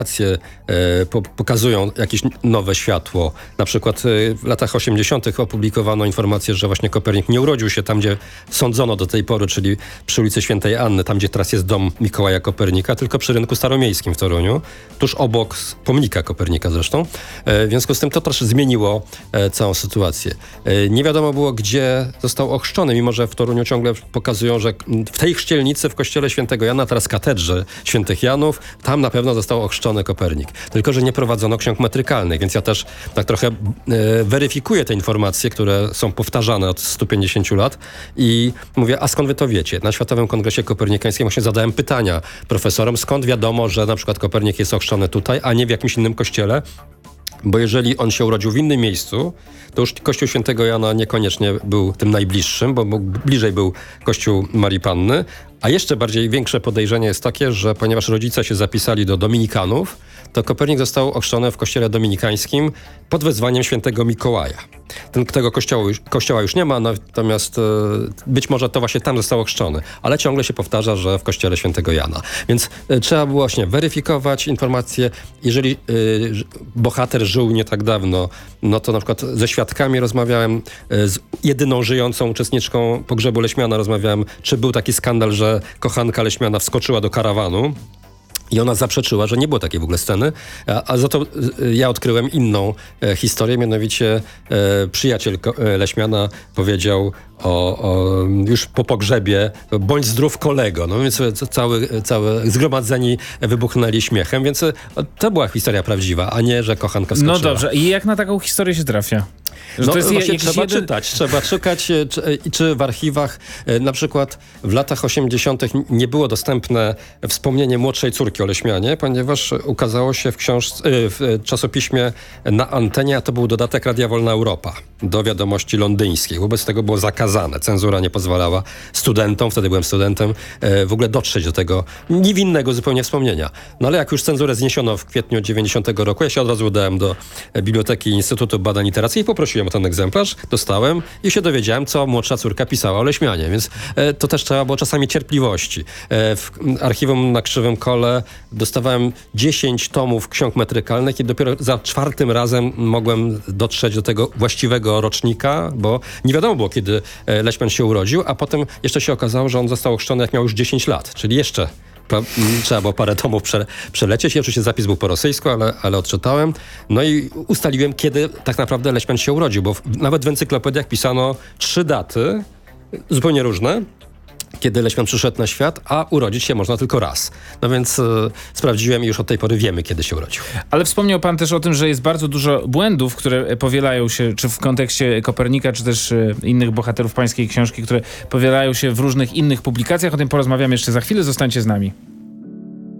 pokazują jakieś nowe światło. Na przykład w latach 80. opublikowano informację, że właśnie Kopernik nie urodził się tam, gdzie sądzono do tej pory, czyli przy ulicy Świętej Anny, tam gdzie teraz jest dom Mikołaja Kopernika, tylko przy rynku staromiejskim w Toruniu, tuż obok pomnika Kopernika zresztą. W związku z tym to też zmieniło całą sytuację. Nie wiadomo było, gdzie został ochrzczony, mimo że w Toruniu ciągle pokazują, że w tej chrzcielnicy w kościele Świętego Jana, teraz katedrze Świętych Janów, tam na pewno został ochrzczony Kopernik. Tylko że nie prowadzono ksiąg metrykalnych, więc ja też tak trochę weryfikuję te informacje, które są powtarzane od 150 lat i mówię, a skąd wy to wiecie? Na Światowym Kongresie Kopernikańskim właśnie zadałem pytania profesorom, skąd wiadomo, że na przykład Kopernik jest ochrzczony tutaj, a nie w jakimś innym kościele? Bo jeżeli on się urodził w innym miejscu, to już Kościół Świętego Jana niekoniecznie był tym najbliższym, bo bliżej był Kościół Marii Panny. A jeszcze większe podejrzenie jest takie, że ponieważ rodzice się zapisali do dominikanów, to Kopernik został ochrzczony w kościele dominikańskim pod wezwaniem świętego Mikołaja. Tego kościoła już nie ma, natomiast być może to właśnie tam został ochrzczony. Ale ciągle się powtarza, że w kościele świętego Jana. Więc trzeba było właśnie weryfikować informacje. Jeżeli bohater żył nie tak dawno, no to na przykład ze świadkami rozmawiałem, z jedyną żyjącą uczestniczką pogrzebu Leśmiana rozmawiałem, czy był taki skandal, że kochanka Leśmiana wskoczyła do karawanu. I ona zaprzeczyła, że nie było takiej w ogóle sceny, a za to ja odkryłem inną historię, mianowicie przyjaciel Leśmiana powiedział już po pogrzebie, bądź zdrów kolego. No więc całe zgromadzeni wybuchnęli śmiechem, więc to była historia prawdziwa, a nie, że kochanka wskoczyła. No dobrze, i jak na taką historię się trafia? No właśnie trzeba szukać, czy w archiwach, na przykład w latach 80. nie było dostępne wspomnienie młodszej córki o Leśmianie, ponieważ ukazało się w czasopiśmie Na Antenie, a to był dodatek Radia Wolna Europa do wiadomości londyńskich. Wobec tego było zakazane. Cenzura nie pozwalała studentom, wtedy byłem studentem, w ogóle dotrzeć do tego niewinnego zupełnie wspomnienia. No ale jak już cenzurę zniesiono w kwietniu 90 roku, ja się od razu udałem do Biblioteki Instytutu Badań Literackich i poprosiłem o ten egzemplarz, dostałem i się dowiedziałem, co młodsza córka pisała o Leśmianie, więc to też trzeba było czasami cierpliwości. W archiwum na Krzywym Kole dostawałem 10 tomów ksiąg metrykalnych i dopiero za 4. razem mogłem dotrzeć do tego właściwego rocznika, bo nie wiadomo było, kiedy Leśmian się urodził, a potem jeszcze się okazało, że on został ochrzczony, jak miał już 10 lat, czyli jeszcze trzeba było parę tomów przelecieć. I oczywiście zapis był po rosyjsku, ale odczytałem. No i ustaliłem, kiedy tak naprawdę Leśmian się urodził, bo nawet w encyklopediach pisano 3 daty, zupełnie różne, kiedy Leśmian przyszedł na świat, a urodzić się można tylko raz. No więc sprawdziłem i już od tej pory wiemy, kiedy się urodził. Ale wspomniał pan też o tym, że jest bardzo dużo błędów, które powielają się, czy w kontekście Kopernika, czy też innych bohaterów pańskiej książki, które powielają się w różnych innych publikacjach. O tym porozmawiamy jeszcze za chwilę. Zostańcie z nami.